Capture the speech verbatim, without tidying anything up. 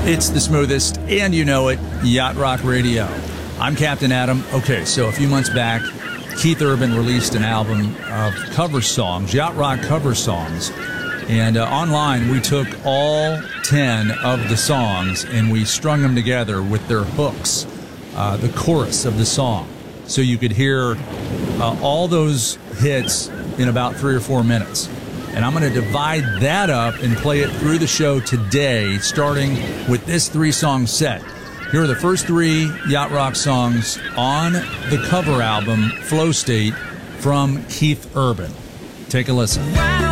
It's the smoothest, and you know it, Yacht Rock Radio. I'm Captain Adam. Okay, so a few months back, Keith Urban released an album of cover songs, Yacht Rock cover songs. And uh, online, we took all ten of the songs and we strung them together with their hooks, uh, the chorus of the song. So you could hear uh, all those hits in about three or four minutes. And I'm going to divide that up and play it through the show today, starting with this three-song set. Here are the first three Yacht Rock songs on the cover album, Flow State, from Keith Urban. Take a listen.